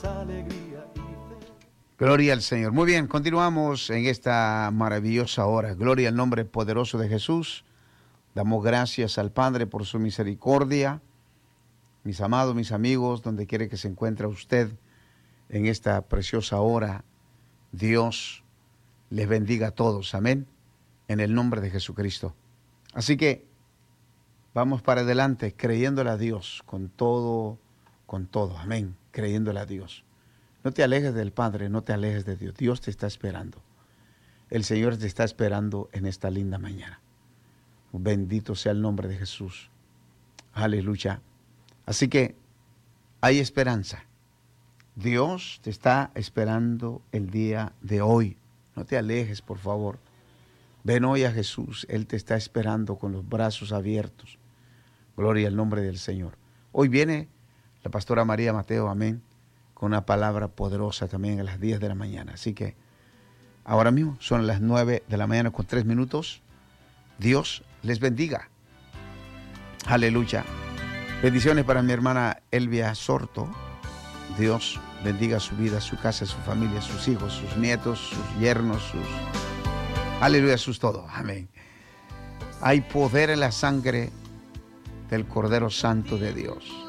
Gloria al Señor. Muy bien, continuamos en esta maravillosa hora. Gloria al nombre poderoso de Jesús. Damos gracias al Padre por su misericordia. Mis amados, mis amigos, donde quiera que se encuentre usted en esta preciosa hora, Dios les bendiga a todos. Amén. En el nombre de Jesucristo. Así que vamos para adelante creyéndole a Dios con todo. Amén. Creyéndole a Dios. No te alejes del Padre, no te alejes de Dios. Dios te está esperando. El Señor te está esperando en esta linda mañana. Bendito sea el nombre de Jesús. Aleluya. Así que hay esperanza. Dios te está esperando el día de hoy. No te alejes, por favor. Ven hoy a Jesús. Él te está esperando con los brazos abiertos. Gloria al nombre del Señor. Hoy viene la pastora María Mateo, amén, con una palabra poderosa también a las 10 de la mañana. Así que ahora mismo son las 9 de la mañana con 3 minutos. Dios les bendiga. Aleluya. Bendiciones para mi hermana Elvia Sorto. Dios bendiga su vida, su casa, su familia, sus hijos, sus nietos, sus yernos, aleluya, sus todo. Amén. Hay poder en la sangre del Cordero Santo de Dios.